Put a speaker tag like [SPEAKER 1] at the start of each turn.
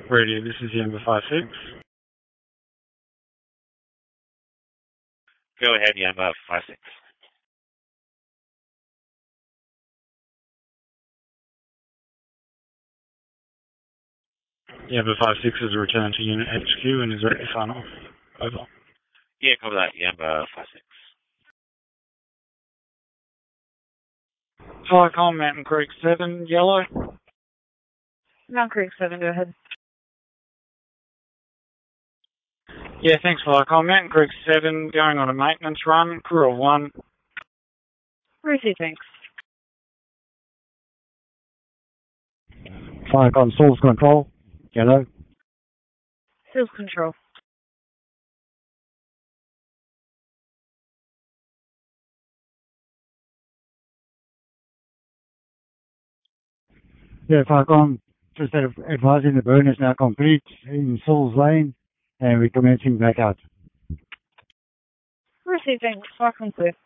[SPEAKER 1] Radio, this is Yamba 56.
[SPEAKER 2] Go ahead, Yamba 56.
[SPEAKER 1] Yamba 56 has returned to Unit HQ and is ready to sign off. Over.
[SPEAKER 2] Yeah, copy that, Yamba 56.
[SPEAKER 1] Flycom, Mountain Creek 7, yellow.
[SPEAKER 3] Mountain Creek 7, go ahead.
[SPEAKER 1] Yeah, thanks, Flycom. Mountain Creek 7, going on a maintenance run, crew of 1.
[SPEAKER 3] Receive, thanks.
[SPEAKER 4] Flycom, Source Control, yellow.
[SPEAKER 3] Source Control.
[SPEAKER 4] Yeah, Flycom, just advising the burn is now complete in Saul's Lane, and we're commencing back out.
[SPEAKER 3] Receive, thanks. Flycom clear.